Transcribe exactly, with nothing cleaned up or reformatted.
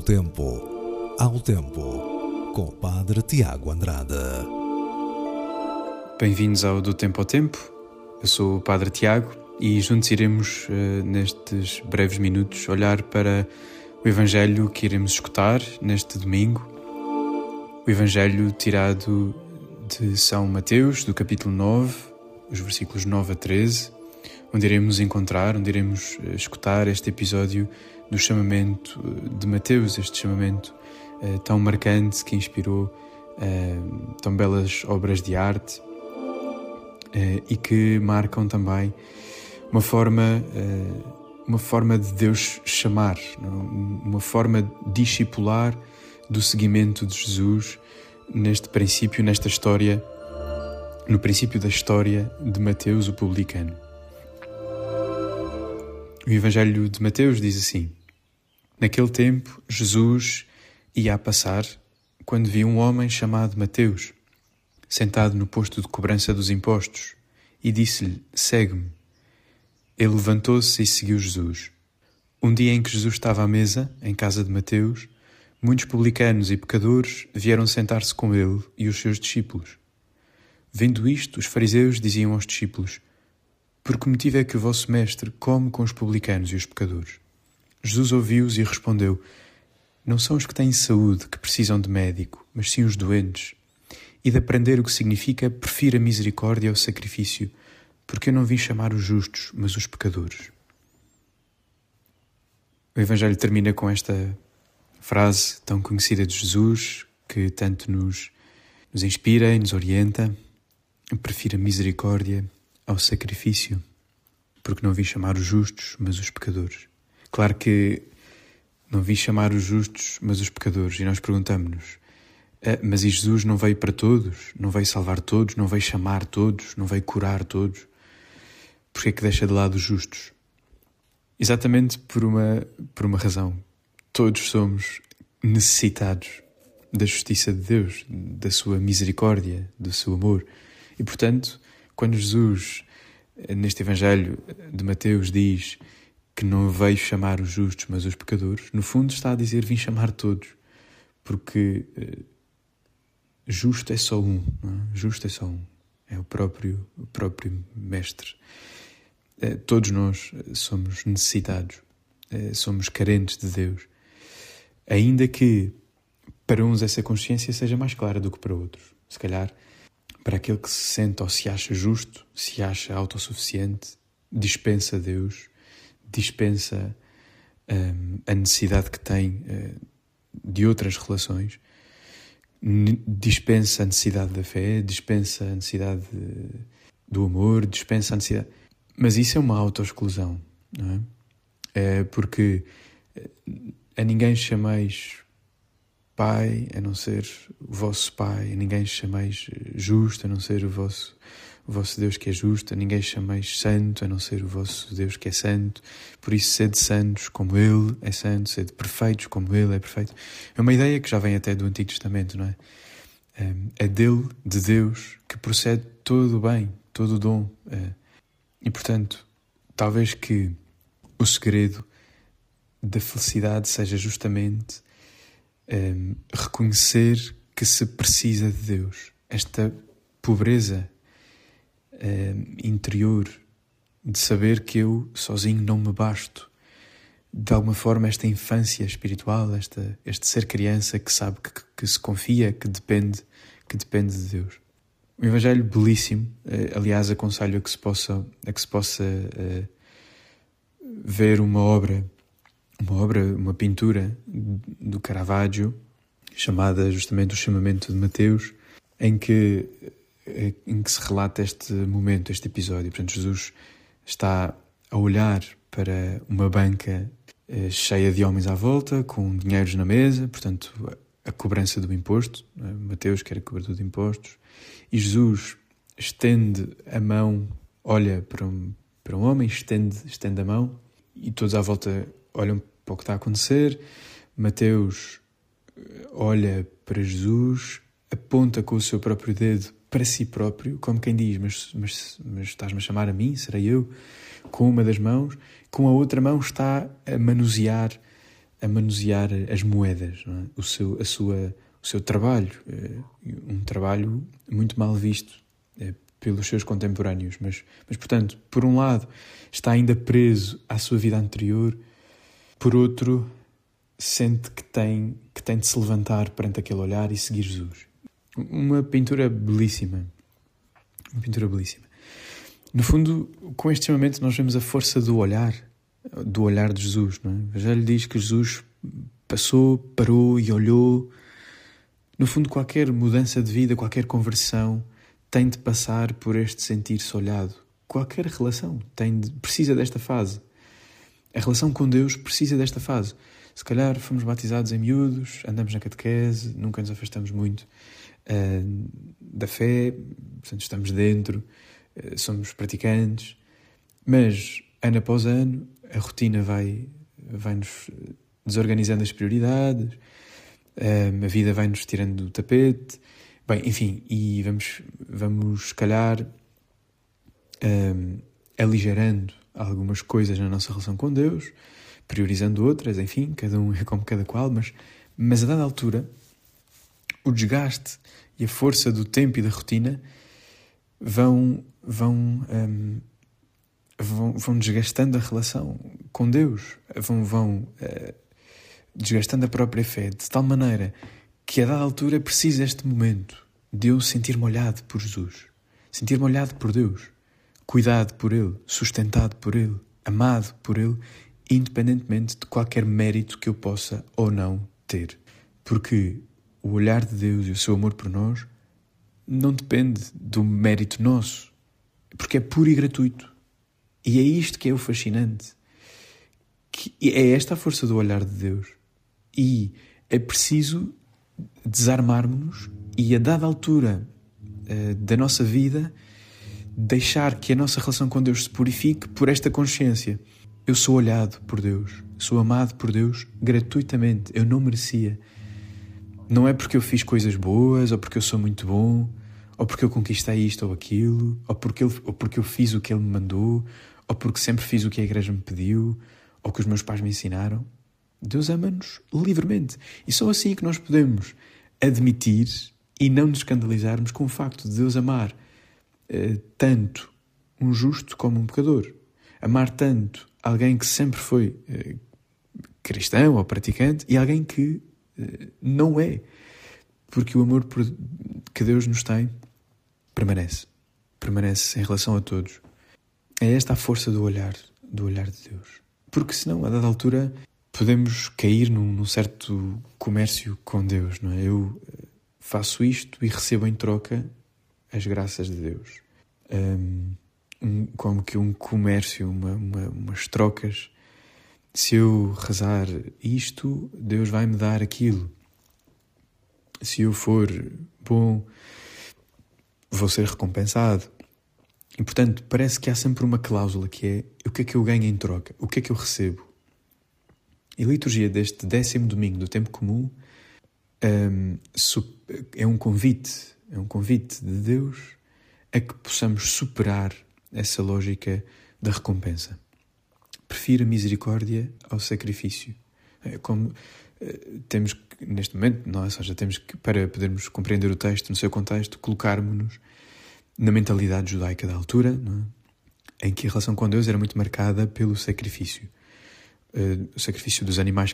tempo, ao tempo, com o Padre Tiago Andrade. Bem-vindos ao Do Tempo ao Tempo. Eu sou o Padre Tiago e juntos iremos, uh, nestes breves minutos, olhar para o Evangelho que iremos escutar neste domingo. O Evangelho tirado de São Mateus, do capítulo nove, os versículos nove a treze, onde iremos encontrar, onde iremos escutar este episódio do chamamento de Mateus, este chamamento uh, tão marcante que inspirou uh, tão belas obras de arte uh, e que marcam também uma forma, uh, uma forma de Deus chamar, não? Uma forma discipular do seguimento de Jesus neste princípio, nesta história, no princípio da história de Mateus, o publicano. O Evangelho de Mateus diz assim: Naquele tempo, Jesus ia a passar quando viu um homem chamado Mateus, sentado no posto de cobrança dos impostos, e disse-lhe: Segue-me. Ele levantou-se e seguiu Jesus. Um dia em que Jesus estava à mesa, em casa de Mateus, muitos publicanos e pecadores vieram sentar-se com ele e os seus discípulos. Vendo isto, os fariseus diziam aos discípulos: Por que motivo é que o vosso mestre come com os publicanos e os pecadores? Jesus ouviu-os e respondeu: Não são os que têm saúde que precisam de médico, mas sim os doentes. E de aprender o que significa, prefiro a misericórdia ao sacrifício, porque eu não vim chamar os justos, mas os pecadores. O Evangelho termina com esta frase tão conhecida de Jesus, que tanto nos, nos inspira e nos orienta: Eu prefiro a misericórdia ao sacrifício, porque não vim chamar os justos, mas os pecadores. Claro que não vim chamar os justos, mas os pecadores. E nós perguntamos-nos: ah, mas e Jesus não veio para todos? Não veio salvar todos? Não veio chamar todos? Não veio curar todos? Porquê é que deixa de lado os justos? Exatamente por uma, por uma razão. Todos somos necessitados da justiça de Deus, da sua misericórdia, do seu amor. E, portanto, quando Jesus, neste Evangelho de Mateus, diz que não veio chamar os justos, mas os pecadores, no fundo está a dizer: vim chamar todos, porque uh, justo é só um, não é? Justo é só um, é o próprio, o próprio Mestre. Uh, todos nós somos necessitados, uh, somos carentes de Deus, ainda que para uns essa consciência seja mais clara do que para outros. Se calhar, para aquele que se sente ou se acha justo, se acha autossuficiente, dispensa Deus, dispensa um, a necessidade que tem uh, de outras relações, n- dispensa a necessidade da fé, dispensa a necessidade de, do amor, dispensa a necessidade... Mas isso é uma autoexclusão, não é? É porque a ninguém chameis Pai, a não ser o vosso Pai, a ninguém chameis justo, a não ser o vosso, o vosso Deus que é justo, a ninguém chameis santo, a não ser o vosso Deus que é santo. Por isso, sede santos como Ele é santo, sede perfeitos como Ele é perfeito. É uma ideia que já vem até do Antigo Testamento, não é? É dele, de Deus, que procede todo o bem, todo o dom. E, portanto, talvez que o segredo da felicidade seja justamente Um, reconhecer que se precisa de Deus. Esta pobreza um, interior de saber que eu sozinho não me basto. De alguma forma, esta infância espiritual, esta, este ser criança que sabe que, que se confia, que depende, que depende de Deus. Um Evangelho belíssimo. Uh, aliás, aconselho a que se possa, a que se possa uh, ver uma obra Uma obra, uma pintura do Caravaggio, chamada justamente O Chamamento de Mateus, em que, em que se relata este momento, este episódio. Portanto, Jesus está a olhar para uma banca eh, cheia de homens à volta, com dinheiros na mesa, portanto, a, a cobrança do imposto. Né? Mateus, que era cobrador de impostos. E Jesus estende a mão, olha para um, para um homem, estende, estende a mão, e todos à volta olham para o que está a acontecer. Mateus olha para Jesus, aponta com o seu próprio dedo para si próprio, como quem diz: mas, mas, mas estás-me a chamar a mim? Serei eu? Com uma das mãos, com a outra mão está a manusear a manusear as moedas, não é? o, seu, a sua, o seu trabalho, um trabalho muito mal visto pelos seus contemporâneos, mas, mas, portanto, por um lado, está ainda preso à sua vida anterior, por outro, sente que tem, que tem de se levantar perante aquele olhar e seguir Jesus. Uma pintura belíssima, uma pintura belíssima. No fundo, com este chamamento nós vemos a força do olhar, do olhar de Jesus, não é? Já lhe diz que Jesus passou, parou e olhou. No fundo, qualquer mudança de vida, qualquer conversão tem de passar por este sentir-se olhado. Qualquer relação tem de, precisa desta fase. A relação com Deus precisa desta fase. Se calhar fomos batizados em miúdos, andamos na catequese, nunca nos afastamos muito uh, da fé, portanto estamos dentro, uh, somos praticantes, mas ano após ano a rotina vai, vai-nos desorganizando as prioridades, uh, a vida vai-nos tirando do tapete, bem, enfim, e vamos, vamos se calhar uh, aligerando algumas coisas na nossa relação com Deus, priorizando outras, enfim, cada um é como cada qual, mas, mas a dada altura, o desgaste e a força do tempo e da rotina vão, vão, um, vão, vão desgastando a relação com Deus, vão, vão uh, desgastando a própria fé, de tal maneira que a dada altura precisa este momento de eu sentir-me olhado por Jesus, sentir-me olhado por Deus, cuidado por Ele, sustentado por Ele, amado por Ele, independentemente de qualquer mérito que eu possa ou não ter. Porque o olhar de Deus e o seu amor por nós não depende do mérito nosso, porque é puro e gratuito. E é isto que é o fascinante. Que é esta a força do olhar de Deus. E é preciso desarmarmos-nos e, a dada altura uh, da nossa vida, deixar que a nossa relação com Deus se purifique por esta consciência. Eu sou olhado por Deus, sou amado por Deus gratuitamente, eu não merecia. Não é porque eu fiz coisas boas, ou porque eu sou muito bom, ou porque eu conquistei isto ou aquilo, ou porque, ele, ou porque eu fiz o que Ele me mandou, ou porque sempre fiz o que a igreja me pediu, ou que os meus pais me ensinaram. Deus ama-nos livremente. E só assim que nós podemos admitir e não nos escandalizarmos com o facto de Deus amar uh, tanto um justo como um pecador. Amar tanto alguém que sempre foi uh, cristão ou praticante e alguém que uh, não é. Porque o amor por, que Deus nos tem permanece. Permanece em relação a todos. É esta a força do olhar, do olhar de Deus. Porque senão, a dada altura, podemos cair num, num certo comércio com Deus, não é? Eu faço isto e recebo em troca as graças de Deus. Um, um, como que um comércio, uma, uma, umas trocas. Se eu rezar isto, Deus vai me dar aquilo. Se eu for bom, vou ser recompensado. E, portanto, parece que há sempre uma cláusula que é o que é que eu ganho em troca? O que é que eu recebo? E a liturgia deste décimo domingo do tempo comum um, é um convite, é um convite de Deus a que possamos superar essa lógica da recompensa. Prefiro a misericórdia ao sacrifício. É como uh, temos que, neste momento, nós já temos que, para podermos compreender o texto no seu contexto, colocarmos-nos na mentalidade judaica da altura, não é? Em que a relação com Deus era muito marcada pelo sacrifício. Uh, o sacrifício dos animais